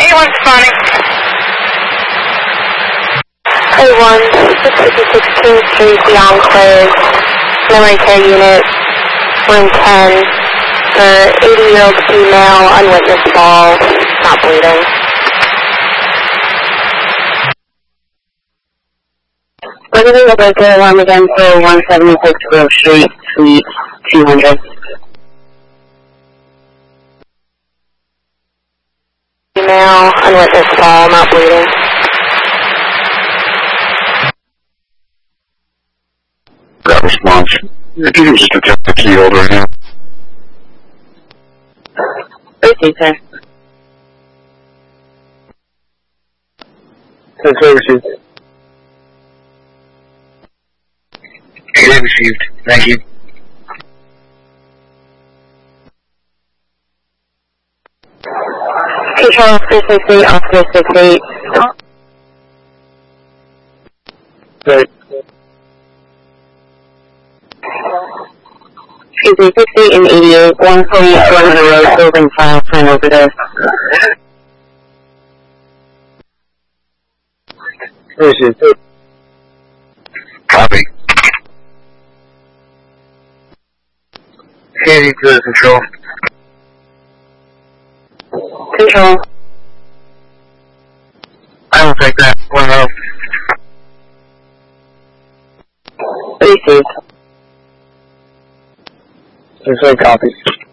A1 spawning. A1, 656 King Street, the Enclave, memory care unit, room 10, for 80-year-old female, unwitnessed fall, not bleeding. We're going to go back to alarm again for 176 Grove Street, Suite 200. Female, unwitnessed fall, not bleeding. That response. If you can just detect the key holder right now. Received, sir. Sensor received. Data received. Thank you. Control 368, Officer 68. Right. Excuse me, 68 and 88, 148 Gorman Road, building file, sign over there. Received. Copy. Handy to the control. Control. I will take that. 1-0. Received. Just say copy.